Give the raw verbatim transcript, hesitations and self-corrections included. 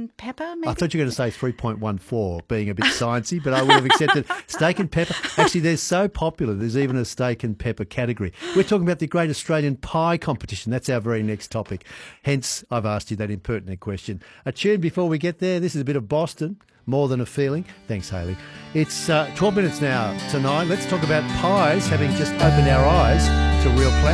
and pepper, maybe? I thought you were going to say three point one four, being a bit sciencey, but I would have accepted steak and pepper. Actually, they're so popular, there's even a steak and pepper category. We're talking about the Great Australian Pie Competition. That's our very next topic. Hence, I've asked you that impertinent question. A tune before we get there. This is a bit of Boston, More Than a Feeling. Thanks, Hayley. It's uh, twelve minutes now to nine. Let's talk about pies, having just opened our eyes to real pleasure.